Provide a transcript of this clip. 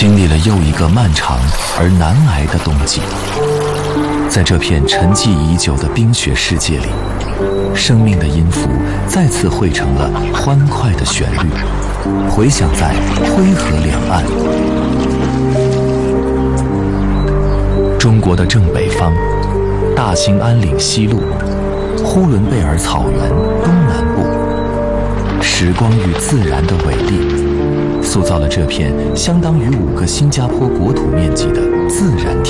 经历了又一个漫长而难挨的冬季。在这片沉寂已久的冰雪世界里，生命的音符再次汇成了欢快的旋律，回响在灰河两岸。中国的正北方，大兴安岭西麓，呼伦贝尔草原东南部，时光与自然的伟力，塑造了这片相当于5个新加坡国土面积的自然